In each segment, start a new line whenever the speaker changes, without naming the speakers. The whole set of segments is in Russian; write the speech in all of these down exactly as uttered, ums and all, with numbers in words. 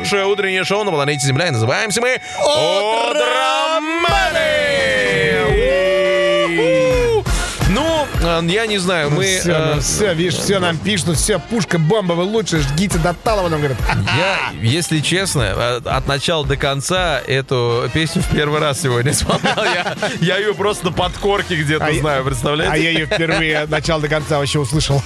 лучшее утреннее шоу на планете Земля. И называемся мы Утроманы. Ну, я не знаю, мы...
Все,
э,
ну, все, видишь, все нам пишут, все, пушка, бомба, вы лучше, жгите до талого, нам говорят.
Я, если честно, от начала до конца эту песню в первый раз сегодня исполнял. Я, я ее просто на подкорке где-то
а
знаю,
я,
представляете?
А я ее впервые от начала до конца вообще услышал.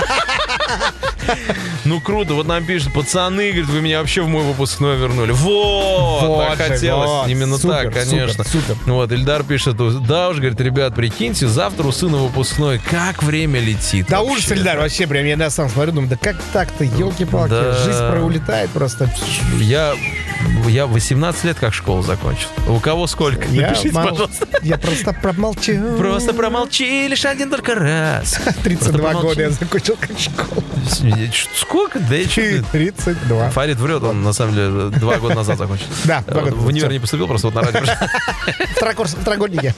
Ну, круто. Вот нам пишут, пацаны, говорят, вы меня вообще в мой выпускной вернули. Вот,
вот
так
же,
хотелось.
вот.
Именно
Супер,
так, конечно.
Супер, супер.
Вот, Ильдар пишет, да уж, говорит, ребят, прикиньте, завтра у сына выпускной. Как время летит.
Да
вообще.
ужас, Ильдар, вообще прям я на сам смотрю, думаю, да как так-то, елки-палки,
Да.
жизнь проулетает просто.
Я, я восемнадцать лет как школу закончил. У кого сколько?
Я,
Напишите,
мол,
пожалуйста.
я просто промолчу.
Просто промолчи лишь один только раз.
тридцать два
Просто
года я
промолчи.
закончил как школу.
Сколько? Да я чё-
тридцать два.
Фарид врет, он на самом деле два года назад закончил.
Да, два года
В универ
назад.
не поступил, просто вот на радио пришел.
Второкурс, второгодники.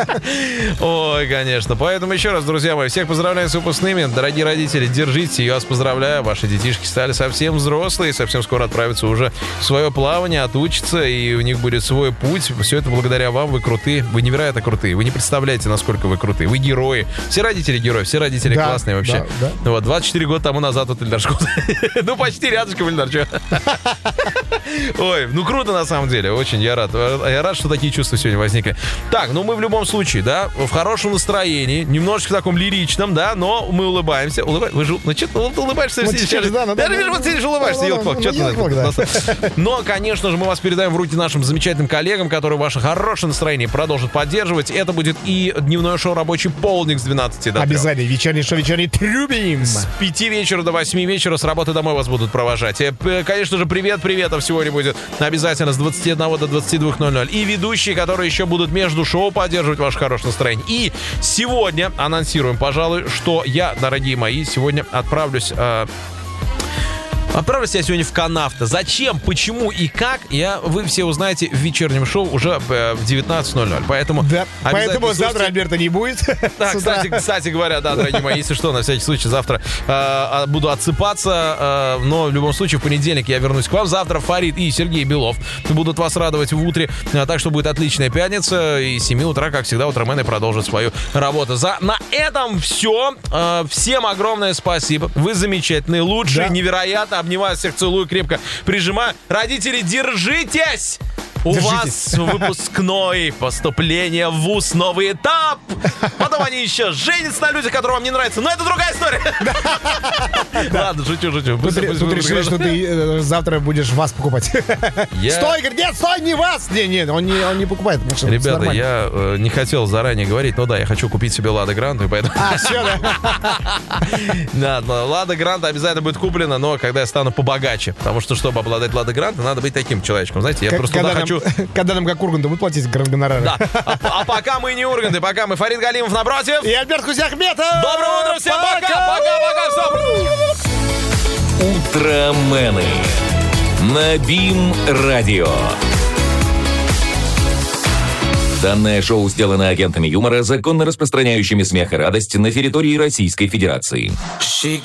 Ой, конечно. Поэтому еще раз, друзья мои, всех поздравляю с выпускными. Дорогие родители, держите, я вас поздравляю. Ваши детишки стали совсем взрослые, совсем скоро отправятся уже в свое плавание, отучатся, и у них будет свой путь. Все это благодаря вам. Вы крутые, вы невероятно крутые. Вы не представляете, насколько вы крутые. Вы герои. Все родители герои, все родители
Да,
классные вообще.
да, да.
Вот, двадцать четыре года тому назад вот Ильдар школа. Ну, почти рядышком, Ильдар, что? Ой, ну круто на самом деле, очень я рад. Я рад, что такие чувства сегодня возникли. Так, ну мы в любом случае, да, в хорошем настроении, немножечко таком лиричном, да, но мы улыбаемся. Улыбай... Вы же, ну что ты улыбаешься?
Ну,
Сидишь,
сейчас, да, ну,
я
да,
вижу,
ну,
вот сидишь, улыбаешься,
ну,
елки-палки,
ну,
что ты
ну,
на
елки-палки,
это? Но, конечно же, мы вас передаем в руки нашим замечательным коллегам, которые ваше хорошее настроение продолжат поддерживать. Это будет и дневное шоу «Рабочий полдник» с двенадцати до трёх.
Обязательно. Вечерний шоу, вечерний трюбим.
С пяти вечера до восьми вечера с работы домой вас будут провожать. И, конечно же, привет, приветов сегодня будет обязательно с двадцати одного до двадцати двух ноль ноль. И ведущие, которые еще будут между шоу поддерживать ваше хорошее настроение. И сегодня анонсируем, пожалуй, что я, дорогие мои, сегодня отправлюсь... Э, Отправлюсь я сегодня в Канавто. Зачем, почему и как, я, вы все узнаете в вечернем шоу уже в девятнадцать ноль ноль. Поэтому,
Да, поэтому
слушайте.
завтра Альберта не будет.
Да,
с утра.
кстати, кстати говоря, да, дорогие мои, если что, на всякий случай завтра э, буду отсыпаться, э, но в любом случае в понедельник я вернусь к вам. Завтра Фарид и Сергей Белов будут вас радовать в утре, э, так что будет отличная пятница, и с семи утра, как всегда, утромены продолжат свою работу. За, на этом все. Э, всем огромное спасибо. Вы замечательные, лучшие,
Да.
невероятно. Обнимаю всех, целую, крепко прижимаю. Родители, держитесь! У
Держитесь.
вас выпускной, поступление в вуз, новый этап. Потом они еще женятся на людях, которые вам не нравятся. Но это другая история. Ладно, шучу, шучу.
Тут, ре- тут решили, что ты э, завтра будешь вас покупать.
Я-
Стой, говорит, нет, стой, не вас! Не, нет, он не, он не покупает. машину, всё
Ребята,
нормально.
я э, не хотел заранее говорить, но да, я хочу купить себе Лада Гранту, и поэтому...
А, все, да.
Да, но Лада Гранта обязательно будет куплена, но когда я стану побогаче. Потому что, чтобы обладать Лада Грантой, надо быть таким человечком. Знаете, я
К-
просто
когда,
туда
нам,
хочу...
когда нам как Урганту будут платить гонорары.
Да, а, а пока мы не Урганты, пока мы Фарид Галимов напротив.
И Альберт Кузяхметов!
Доброе утро, всем пока, пока, пока, все.
Утромены на БИМ-радио. Данное шоу сделано агентами юмора, законно распространяющими смех и радость на территории Российской Федерации.
She